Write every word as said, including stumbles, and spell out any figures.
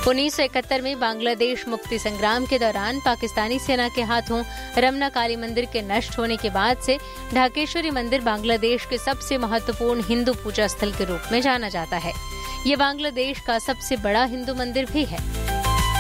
उन्नीस सौ इकहत्तर में बांग्लादेश मुक्ति संग्राम के दौरान पाकिस्तानी सेना के हाथों रमना काली मंदिर के नष्ट होने के बाद से ढाकेश्वरी मंदिर बांग्लादेश के सबसे महत्वपूर्ण हिंदू पूजा स्थल के रूप में जाना जाता है। ये बांग्लादेश का सबसे बड़ा हिंदू मंदिर भी है।